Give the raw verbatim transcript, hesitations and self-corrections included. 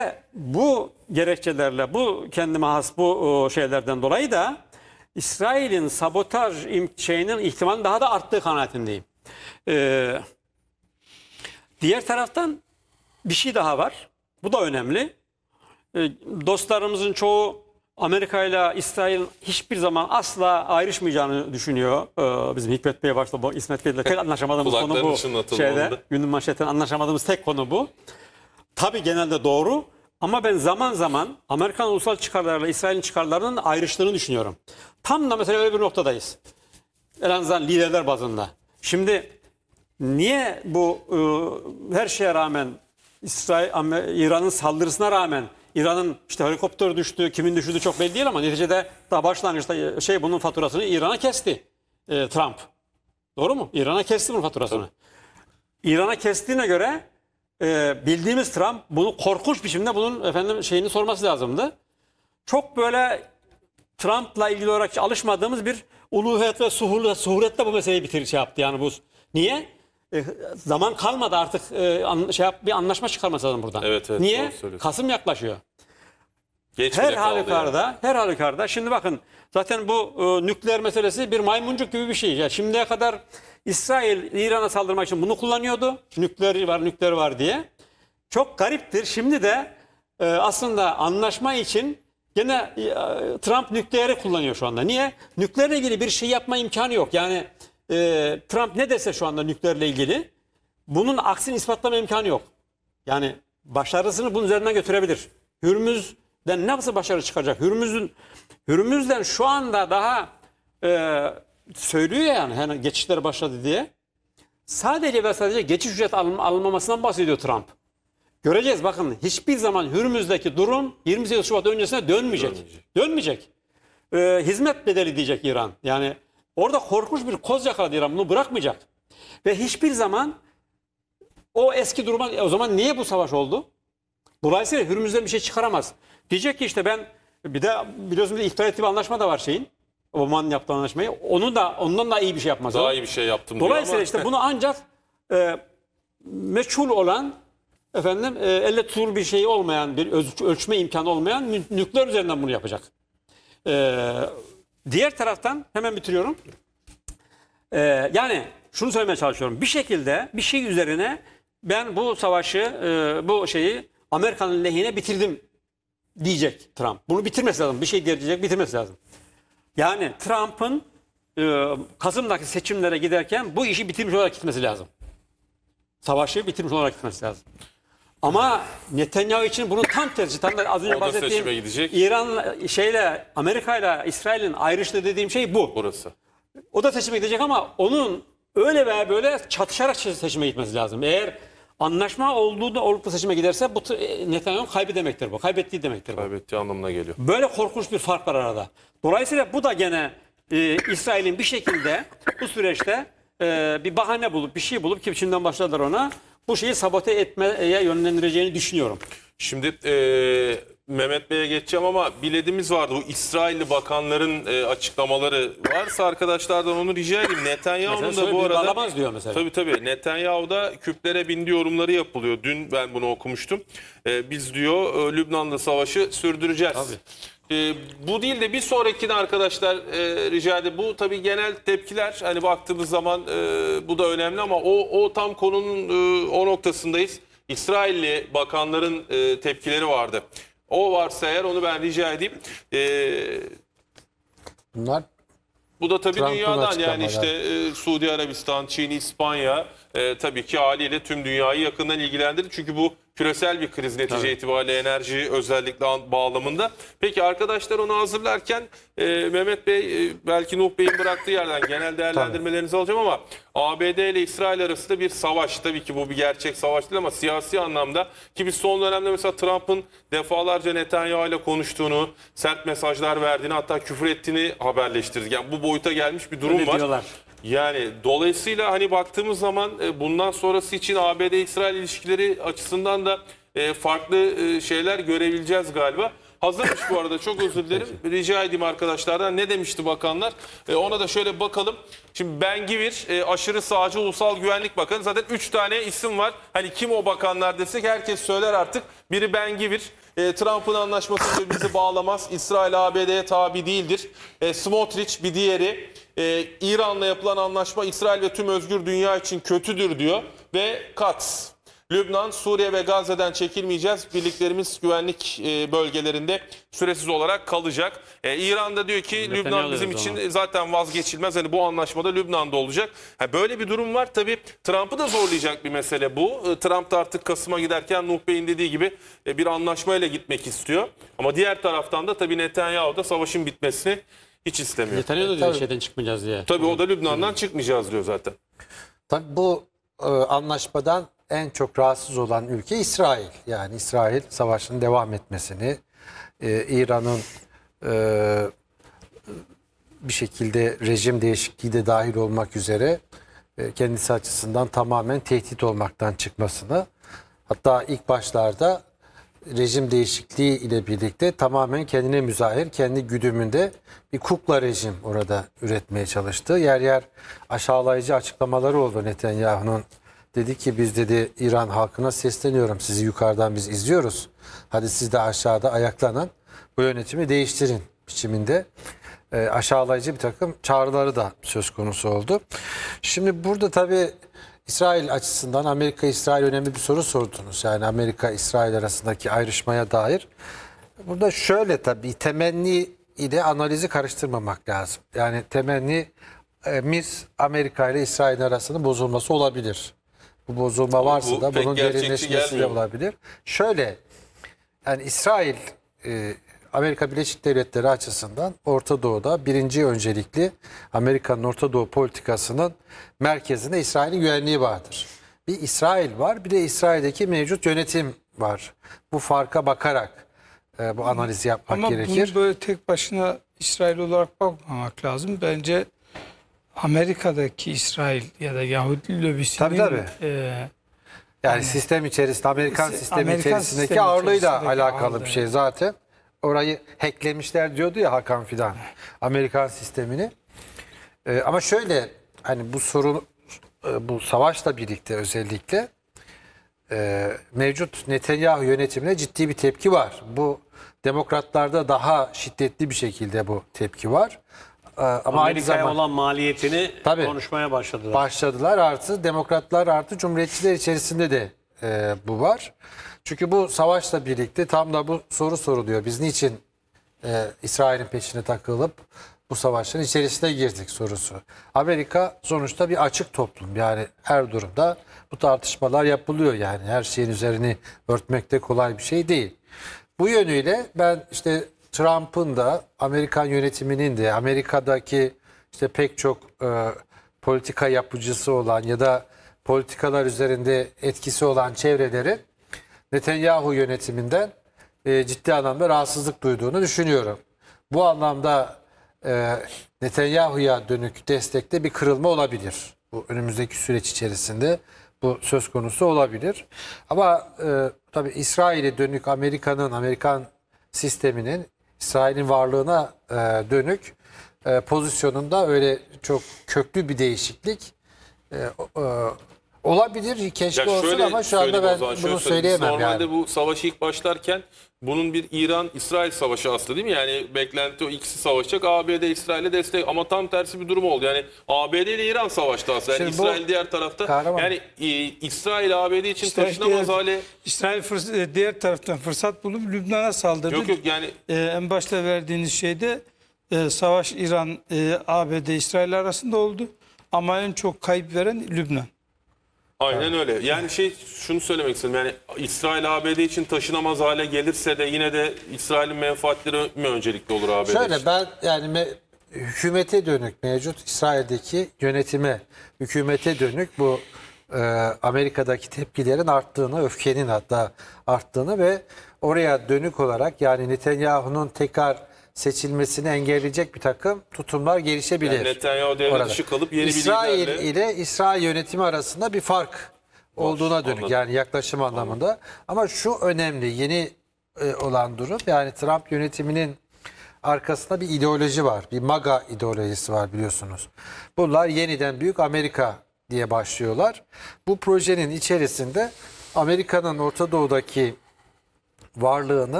Bu gerekçelerle, bu kendime has bu şeylerden dolayı da İsrail'in sabotaj şeyinin ihtimalinin daha da arttığı kanaatindeyim. Ee, diğer taraftan bir şey daha var. Bu da önemli. Ee, dostlarımızın çoğu Amerika ile İsrail hiçbir zaman asla ayrışmayacağını düşünüyor. Ee, bizim Hikmet Bey başta, bu İsmet Bey'le tek anlaşamadığımız konu bu. Şeyde, günün manşetten anlaşamadığımız tek konu bu. Tabii genelde doğru. Ama ben zaman zaman Amerikan ulusal çıkarlarıyla İsrail'in çıkarlarının ayrıştığını düşünüyorum. Tam da mesela öyle bir noktadayız. En azından liderler bazında. Şimdi niye bu e, her şeye rağmen İsrail, İran'ın saldırısına rağmen İran'ın işte helikopter düştü, kimin düştüğü çok belli değil ama neticede daha başlangıçta şey bunun faturasını İran'a kesti e, Trump. Doğru mu? İran'a kesti bunun faturasını. İran'a kestiğine göre e, bildiğimiz Trump bunu korkunç biçimde bunun efendim şeyini sorması lazımdı. Çok böyle Trump'la ilgili olarak alışmadığımız bir uluhiyet ve suhulet, suhuletle bu meseleyi bitir şey yaptı yani bu. Niye? E, zaman kalmadı artık e, an, şey yap, bir anlaşma çıkarması lazım buradan. Evet, evet, niye? Kasım yaklaşıyor. Geç her halükarda, yani. her halükarda. Şimdi bakın zaten bu e, nükleer meselesi bir maymuncuk gibi bir şey. Ya şimdiye kadar İsrail İran'a saldırmak için bunu kullanıyordu. Nükleer var, nükleer var diye. Çok gariptir. Şimdi de e, aslında anlaşma için gene e, Trump nükleeri kullanıyor şu anda. Niye? Nükleerle ilgili bir şey yapma imkanı yok. Yani e, Trump ne dese şu anda nükleerle ilgili bunun aksini ispatlama imkanı yok. Yani başarısını bunun üzerinden götürebilir. Hürmüz'den nasıl başarı çıkacak? Hürmüz'ün Hürmüz'den şu anda daha e, söylüyor yani hani geçişler başladı diye. Sadece ve sadece geçiş ücret alın, alınmamasından bahsediyor Trump. Göreceğiz bakın hiçbir zaman Hürmüz'deki durum yirmi sekiz Şubat öncesine dönmeyecek. Dönmeyecek. Dönmeyecek. Ee, hizmet bedeli diyecek İran. Yani orada korkunç bir koz yakaladı İran, bunu bırakmayacak. Ve hiçbir zaman o eski duruma, o zaman niye bu savaş oldu? Dolayısıyla Hürmüz'den bir şey çıkaramaz. Diyecek ki işte ben bir de biliyorsunuz bir iptal ettiği bir anlaşma da var şeyin. Oman'ın yaptığı anlaşmayı. Onu da ondan da iyi bir şey yapmaz. Daha iyi bir şey yaptım Dolayısıyla ama. işte bunu ancak e, meçhul olan efendim e, elle tutulur bir şey olmayan, bir ölç, ölçme imkanı olmayan nükleer üzerinden bunu yapacak. E, diğer taraftan hemen bitiriyorum. E, yani şunu söylemeye çalışıyorum. Bir şekilde bir şey üzerine ben bu savaşı, e, bu şeyi Amerika'nın lehine bitirdim diyecek Trump. Bunu bitirmesi lazım. Bir şey diyecek, bitirmesi lazım. Yani Trump'ın e, Kasım'daki seçimlere giderken bu işi bitirmiş olarak gitmesi lazım. Savaşı bitirmiş olarak gitmesi lazım. Ama Netanyahu için bunun tam tersi. Tam da az önce bahsettiğim İran şeyle Amerika ile İsrail'in ayrıştığı dediğim şey bu. Burası. O da seçime gidecek ama onun öyle veya böyle çatışarak seçime gitmesi lazım. Eğer anlaşma olduğu da olup da seçime giderse bu Netanyahu kaybı demektir bu. Kaybettiği demektir bu. Kaybettiği anlamına geliyor. Böyle korkunç bir fark var arada. Dolayısıyla bu da gene e, İsrail'in bir şekilde bu süreçte e, bir bahane bulup bir şey bulup ki şimdiden başladılar ona bu şeyi sabote etmeye yönlendireceğini düşünüyorum. Şimdi e, Mehmet Bey'e geçeceğim ama bilediğimiz vardı. Bu İsrailli bakanların e, açıklamaları varsa arkadaşlardan onu rica edeyim. Netanyahu'nun da bu arada diyor mesela. Tabii tabii. Netanyahu'da küplere bindi yorumları yapılıyor. Dün ben bunu okumuştum. E, biz diyor Lübnan'da savaşı sürdüreceğiz. Tabii. E, bu değil de bir sonrakine arkadaşlar e, rica edeyim. Bu tabii genel tepkiler. Hani baktığımız zaman e, bu da önemli ama o, o tam konunun e, o noktasındayız. İsrailli bakanların e, tepkileri vardı. O varsa eğer onu ben rica edeyim. Ee, Bunlar bu da tabii Trump'ın dünyadan yani işte açıklamaları. e, Suudi Arabistan, Çin, İspanya e, tabii ki haliyle tüm dünyayı yakından ilgilendirir. Çünkü bu küresel bir kriz netice Tabii. itibariyle enerji özellikle bağlamında. Peki arkadaşlar onu hazırlarken e, Mehmet Bey e, belki Nuh Bey'in bıraktığı yerden genel değerlendirmelerinizi alacağım ama A B D ile İsrail arasında bir savaş. Tabii ki bu bir gerçek savaş değil ama siyasi anlamda ki biz son dönemde mesela Trump'ın defalarca Netanyahu ile konuştuğunu, sert mesajlar verdiğini hatta küfür ettiğini haberleştirdik. Yani bu boyuta gelmiş bir durum Öyle var. diyorlar. Yani dolayısıyla hani baktığımız zaman bundan sonrası için A B D-İsrail ilişkileri açısından da farklı şeyler görebileceğiz galiba. Hazırmış bu arada, çok özür dilerim. Rica edeyim arkadaşlardan. Ne demişti bakanlar? E, ona da şöyle bakalım. Şimdi Ben Gvir, e, aşırı sağcı Ulusal Güvenlik Bakanı. Zaten üç tane isim var. Hani kim o bakanlar desek herkes söyler artık. Biri Ben Gvir. E, Trump'ın anlaşması bizi bağlamaz. İsrail A B D'ye tabi değildir. E, Smotrich bir diğeri. E, İran'la yapılan anlaşma İsrail ve tüm özgür dünya için kötüdür diyor. Ve Katz. Lübnan, Suriye ve Gazze'den çekilmeyeceğiz. Birliklerimiz güvenlik e, bölgelerinde süresiz olarak kalacak. E, İran'da diyor ki Netanyahu Lübnan bizim dedi için ona. zaten vazgeçilmez. Hani bu anlaşmada Lübnan'da olacak. Ha, böyle bir durum var. Tabii Trump'ı da zorlayacak bir mesele bu. E, Trump da artık Kasım'a giderken Nuh Bey'in dediği gibi e, bir anlaşmayla gitmek istiyor. Ama diğer taraftan da tabii Netanyahu da savaşın bitmesini hiç istemiyor. Netanyahu da diyor şeyden çıkmayacağız diye. Tabii o da Lübnan'dan çıkmayacağız diyor zaten. Tabii bu e, anlaşmadan en çok rahatsız olan ülke İsrail. Yani İsrail savaşın devam etmesini, e, İran'ın e, bir şekilde rejim değişikliği de dahil olmak üzere e, kendisi açısından tamamen tehdit olmaktan çıkmasını, hatta ilk başlarda rejim değişikliği ile birlikte tamamen kendine müzahir, kendi güdümünde bir kukla rejim orada üretmeye çalıştı. Yer yer aşağılayıcı açıklamaları oldu Netanyahu'nun. Dedi ki biz dedi İran halkına sesleniyorum, sizi yukarıdan biz izliyoruz. Hadi siz de aşağıda ayaklanın, bu yönetimi değiştirin biçiminde e, aşağılayıcı bir takım çağrıları da söz konusu oldu. Şimdi burada tabii İsrail açısından Amerika-İsrail önemli bir soru sordunuz. Yani Amerika-İsrail arasındaki ayrışmaya dair. Burada şöyle tabii temenni ile analizi karıştırmamak lazım. Yani temennimiz Amerika ile İsrail arasının bozulması olabilir. Bu bozulma varsa bu da pek bunun gerçekçi derinleşmesi de gelmiyor. olabilir. Şöyle yani İsrail e, Amerika Birleşik Devletleri açısından Orta Doğu'da birinci öncelikli Amerika'nın Orta Doğu politikasının merkezinde İsrail'in güvenliği vardır. Bir İsrail var, bir de İsrail'deki mevcut yönetim var. Bu farka bakarak e, bu analizi yapmak Ama gerekir. bunu böyle tek başına İsrail olarak bakmamak lazım. Bence Amerika'daki İsrail ya da Yahudi lobisinin Tabii, tabii. e, Yani sistem içerisinde, Amerikan Si- sistemi Amerikan içerisindeki sistemi ağırlığıyla içerisindeki alakalı ağırlığı. bir şey zaten. Orayı hacklemişler diyordu ya Hakan Fidan. Amerikan sistemini. Ee, ama şöyle hani bu sorun, e, bu savaşla birlikte özellikle e, mevcut Netanyahu yönetimine ciddi bir tepki var. Bu demokratlarda daha şiddetli bir şekilde bu tepki var. Ee, ama aynı Amerika'ya zamanda olan maliyetini Tabii. konuşmaya başladılar. başladılar, artı demokratlar artı cumhuriyetçiler içerisinde de e, bu var. Çünkü bu savaşla birlikte tam da bu soru soruluyor. Biz niçin e, İsrail'in peşine takılıp bu savaşın içerisine girdik sorusu. Amerika sonuçta bir açık toplum. Yani her durumda bu tartışmalar yapılıyor. Yani her şeyin üzerini örtmek de kolay bir şey değil. Bu yönüyle ben işte Trump'ın da Amerikan yönetiminin de Amerika'daki işte pek çok e, politika yapıcısı olan ya da politikalar üzerinde etkisi olan çevrelerin Netanyahu yönetiminden e, ciddi anlamda rahatsızlık duyduğunu düşünüyorum. Bu anlamda e, Netanyahu'ya dönük destekte bir kırılma olabilir. Bu önümüzdeki süreç içerisinde bu söz konusu olabilir. Ama e, tabii İsrail'e dönük Amerika'nın, Amerikan sisteminin İsrail'in varlığına e, dönük e, pozisyonunda öyle çok köklü bir değişiklik e, e, olabilir. Keşke Ya olsun şöyle ama şu anda söyleyeyim o ben zaman, şöyle bunu söyleyeyim. Biz söyleyemem Normalde yani. bu savaşı ilk başlarken bunun bir İran-İsrail savaşı aslında değil mi? Yani beklenti o ikisi savaşacak. A B D İsrail'e destek ama tam tersi bir durum oldu. Yani A B D ile İran savaştı aslında. Yani Şimdi bu- İsrail diğer tarafta. Kahraman. Yani e, İsrail A B D için İsrail taşınamaz diğer- hale. İsrail fırs- diğer taraftan fırsat bulup Lübnan'a saldırdı. Yok yok yani E, en başta verdiğiniz şeyde e, savaş İran, e, A B D, İsrail arasında oldu. Ama en çok kayıp veren Lübnan. aynen öyle. Yani şey şunu söylemek istedim. Yani İsrail A B D için taşınamaz hale gelirse de yine de İsrail'in menfaatleri mi öncelikli olur A B D Şöyle için? ben yani me- hükümete dönük mevcut İsrail'deki yönetime, hükümete dönük bu e, Amerika'daki tepkilerin arttığını, öfkenin hatta arttığını ve oraya dönük olarak yani Netanyahu'nun tekrar seçilmesini engelleyecek bir takım tutumlar gelişebilir. Yani Netanyahu devre orada. dışı kalıp yeni bir İsrail liderle- ile İsrail yönetimi arasında bir fark olduğuna dönük anladım. yani yaklaşım anlamında. Ama şu önemli, yeni e, olan durum. Yani Trump yönetiminin arkasında bir ideoloji var. Bir MAGA ideolojisi var biliyorsunuz. Bunlar yeniden büyük Amerika diye başlıyorlar. Bu projenin içerisinde Amerika'nın Orta Doğu'daki varlığını